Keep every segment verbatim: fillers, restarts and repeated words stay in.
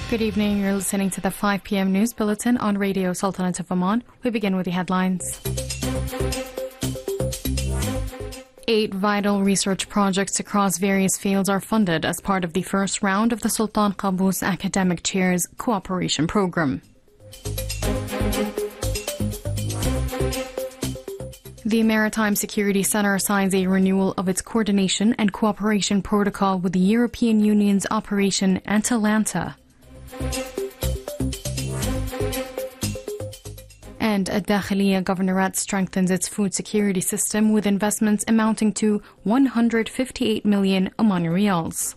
Good evening. You're listening to the five p m News Bulletin on Radio Sultanate of Oman. We begin with the headlines. Eight vital research projects across various fields are funded as part of the first round of the Sultan Qaboos Academic Chairs Cooperation Program. The Maritime Security Centre signs a renewal of its coordination and cooperation protocol with the European Union's Operation Atalanta. And Ad-Dakhiliya Governorate strengthens its food security system with investments amounting to one hundred fifty-eight million Omani Riyals.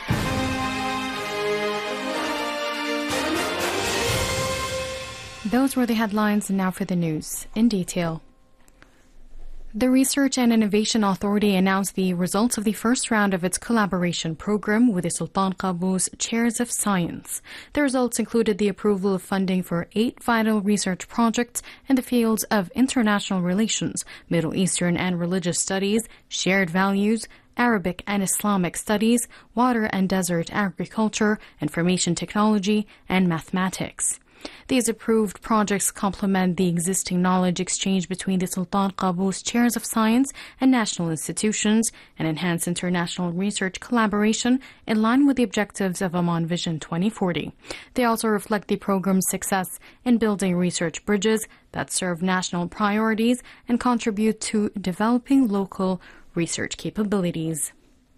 Those were the headlines, and now for the news in detail. The Research and Innovation Authority announced the results of the first round of its collaboration program with the Sultan Qaboos Chairs of Science. The results included the approval of funding for eight vital research projects in the fields of international relations, Middle Eastern and religious studies, shared values, Arabic and Islamic studies, water and desert agriculture, information technology, and mathematics. These approved projects complement the existing knowledge exchange between the Sultan Qaboos Chairs of Science and national institutions and enhance international research collaboration in line with the objectives of Oman Vision twenty forty. They also reflect the program's success in building research bridges that serve national priorities and contribute to developing local research capabilities.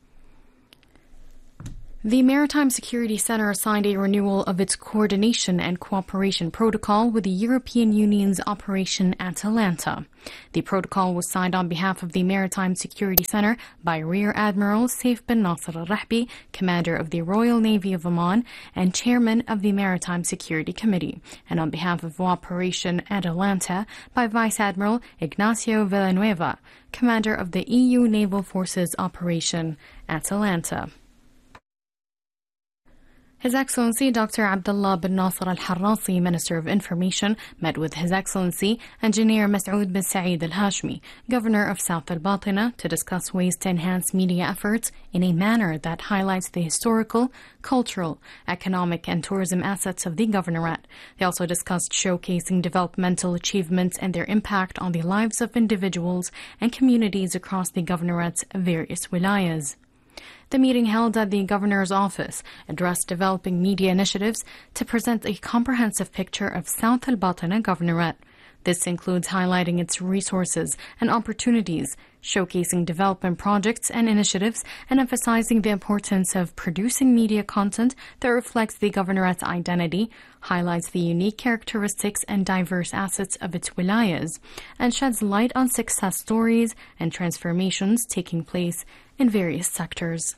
The Maritime Security Centre signed a renewal of its coordination and cooperation protocol with the European Union's Operation Atalanta. The protocol was signed on behalf of the Maritime Security Centre by Rear Admiral Saif bin Nasser al-Rahbi, Commander of the Royal Navy of Oman and Chairman of the Maritime Security Committee, and on behalf of Operation Atalanta by Vice Admiral Ignacio Villanueva, Commander of the E U Naval Forces Operation Atalanta. His Excellency Doctor Abdullah bin Nasser al-Harrasi, Minister of Information, met with His Excellency Engineer Masoud bin Saeed al-Hashmi, Governor of South Al-Batina, to discuss ways to enhance media efforts in a manner that highlights the historical, cultural, economic and tourism assets of the Governorate. They also discussed showcasing developmental achievements and their impact on the lives of individuals and communities across the Governorate's various wilayas. The meeting held at the Governor's office addressed developing media initiatives to present a comprehensive picture of South Al-Batina Governorate. This includes highlighting its resources and opportunities, showcasing development projects and initiatives, and emphasizing the importance of producing media content that reflects the Governorate's identity, highlights the unique characteristics and diverse assets of its wilayas, and sheds light on success stories and transformations taking place in various sectors.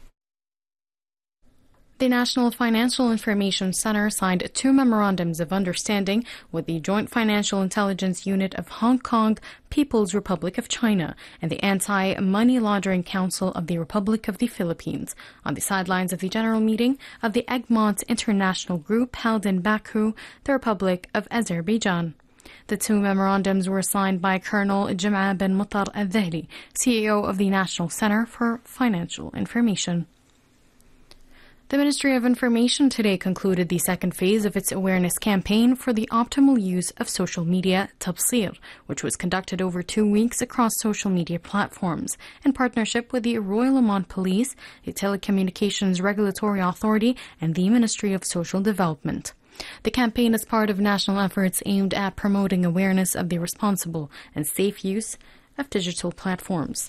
The National Financial Information Centre signed two memorandums of understanding with the Joint Financial Intelligence Unit of Hong Kong, People's Republic of China, and the Anti-Money Laundering Council of the Republic of the Philippines on the sidelines of the general meeting of the Egmont International Group held in Baku, the Republic of Azerbaijan. The two memorandums were signed by Colonel Jum'a bin Muttar al-Dhahli, C E O of the National Centre for Financial Information. The Ministry of Information today concluded the second phase of its awareness campaign for the optimal use of social media, Tabsir, which was conducted over two weeks across social media platforms in partnership with the Royal Oman Police, the Telecommunications Regulatory Authority, and the Ministry of Social Development. The campaign is part of national efforts aimed at promoting awareness of the responsible and safe use of digital platforms.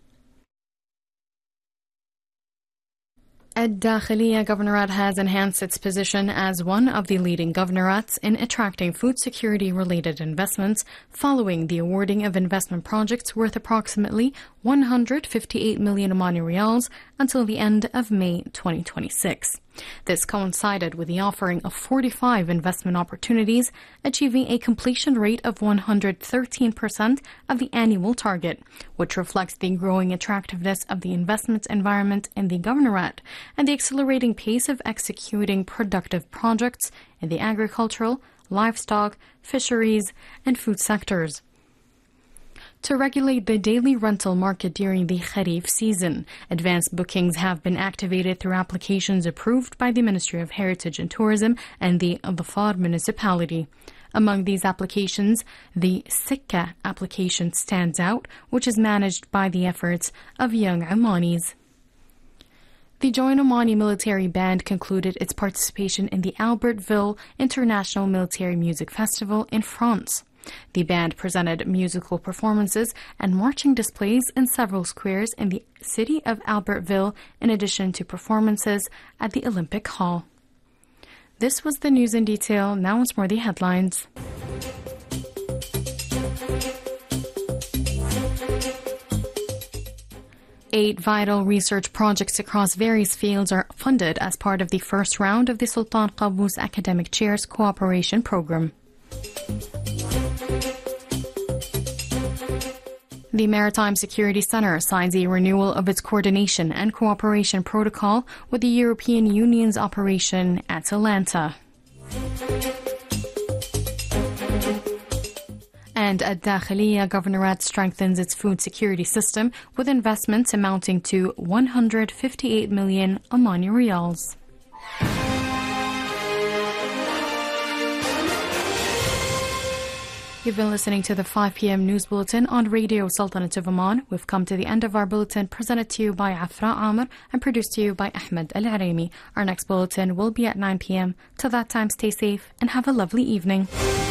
Ad-Dakhiliya Governorate has enhanced its position as one of the leading governorates in attracting food security-related investments following the awarding of investment projects worth approximately one hundred fifty-eight million Omani Riyals until the end of May twenty twenty-six. This coincided with the offering of forty-five investment opportunities, achieving a completion rate of one hundred thirteen percent of the annual target, which reflects the growing attractiveness of the investment environment in the Governorate and the accelerating pace of executing productive projects in the agricultural, livestock, fisheries, and food sectors. To regulate the daily rental market during the Kharif season, advanced bookings have been activated through applications approved by the Ministry of Heritage and Tourism and the Dhafar municipality. Among these applications, the Sikka application stands out, which is managed by the efforts of young Omanis. The Joint Omani Military Band concluded its participation in the Albertville International Military Music Festival in France. The band presented musical performances and marching displays in several squares in the city of Albertville, in addition to performances at the Olympic Hall. This was the news in detail. Now once more the headlines. Eight vital research projects across various fields are funded as part of the first round of the Sultan Qaboos Academic Chairs Cooperation Program. The Maritime Security Center signs a renewal of its coordination and cooperation protocol with the European Union's Operation Atalanta. And Ad-Dakhiliya Governorate strengthens its food security system with investments amounting to one hundred fifty-eight million Omani riyals. You've been listening to the five p m News Bulletin on Radio Sultanate of Oman. We've come to the end of our bulletin, presented to you by Afra Amr and produced to you by Ahmed Al Araimi. Our next bulletin will be at nine p m Till that time, stay safe and have a lovely evening.